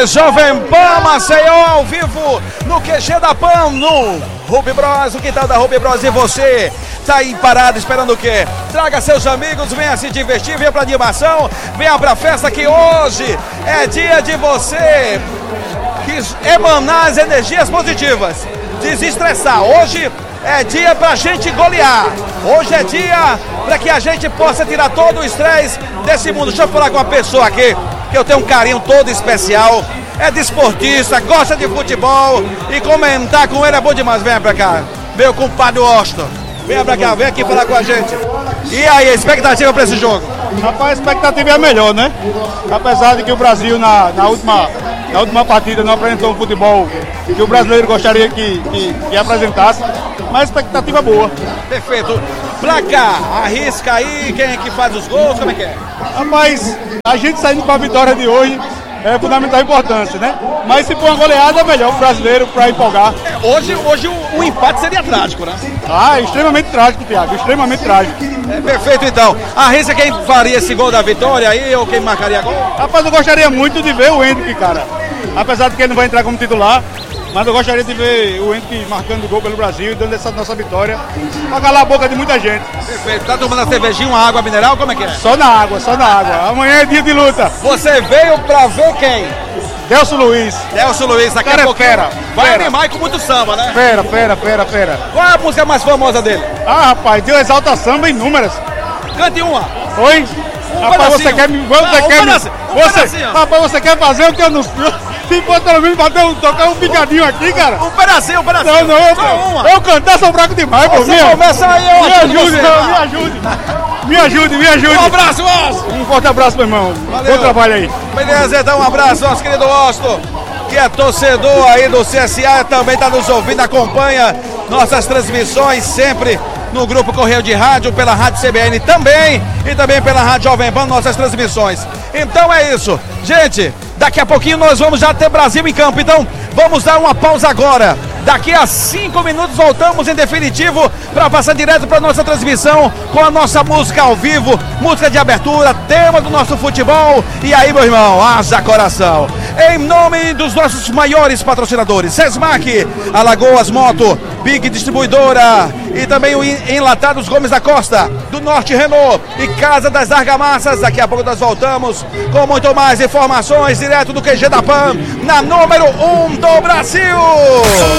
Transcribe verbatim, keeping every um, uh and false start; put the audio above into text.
É Jovem Pan Maceió ao vivo no Q G da Pan, no Ruby Bros, o quintal da Ruby Bros. E você tá aí parado esperando o quê? Traga seus amigos, venha se divertir, venha pra animação, venha pra festa que hoje é dia de você emanar as energias positivas, desestressar. Hoje é dia pra gente golear. Hoje é dia pra que a gente possa tirar todo o estresse desse mundo. Deixa eu falar com uma pessoa aqui que eu tenho um carinho todo especial. É desportista, gosta de futebol e comentar com ele é bom demais. Venha pra cá, meu compadre Austin. Venha pra cá, vem aqui falar com a gente. E aí, a expectativa pra esse jogo? Rapaz, a expectativa é a melhor, né? Apesar de que o Brasil na, na, última, na última partida não apresentou um futebol que o brasileiro gostaria que, que, que apresentasse, mas a expectativa é boa. Perfeito. Placar, arrisca aí, quem é que faz os gols, como é que é? Rapaz, a gente saindo com a vitória de hoje é fundamental importância, né? Mas se for uma goleada, é melhor o brasileiro para empolgar. É, hoje hoje o, o empate seria trágico, né? Ah, extremamente trágico, Thiago, extremamente trágico. É, perfeito, então. Arrisca quem faria esse gol da vitória aí ou quem marcaria gol? Rapaz, eu gostaria muito de ver o Hendrick, cara. Apesar de que ele não vai entrar como titular, mas eu gostaria de ver o Hendrick marcando gol pelo Brasil e dando essa nossa vitória pra calar a boca de muita gente. Perfeito. Tá tomando a cervejinha, uma água mineral, como é que é? Só na água, só na água. Amanhã é dia de luta. Você veio pra ver quem? Delcio Luiz. Delcio Luiz, daqui Cara, a pouquinho fera, vai fera. animar e com muito samba, né? Fera, fera, fera, fera. Qual é a música mais famosa dele? Ah, rapaz, deu exalta samba inúmeras. Cante uma. Oi? Um rapaz, pedacinho. você quer me. Você Não, um quer pedacinho, me. um Você, pedacinho. rapaz, você quer fazer o que eu não. Se for pelo menos bater um, tocar um picadinho aqui, cara. Um pedacinho, um pedacinho. Não, não, Só eu, uma. eu cantar sou fraco demais, pô. Você Me, começa aí, eu me ajudo ajude, você, não, vai. me ajude. Me ajude, me ajude. Um abraço, Austin. Um forte abraço, meu irmão. Valeu. Bom trabalho aí. Beleza, então um abraço, nosso querido Austin, que é torcedor aí do C S A, também está nos ouvindo, acompanha nossas transmissões sempre no Grupo Correio de Rádio, pela Rádio C B N também, e também pela Rádio Jovem Pan, nossas transmissões. Então é isso, gente, daqui a pouquinho nós vamos já ter Brasil em campo, então vamos dar uma pausa agora. Daqui a cinco minutos voltamos em definitivo para passar direto para nossa transmissão com a nossa música ao vivo, música de abertura, tema do nosso futebol. E aí, meu irmão, haja coração. Em nome dos nossos maiores patrocinadores, Sesmac, Alagoas Moto, Big Distribuidora e também o Enlatados Gomes da Costa, do Norte Renault e Casa das Argamassas. Daqui a pouco nós voltamos com muito mais informações direto do Q G da Pan, na número um do Brasil.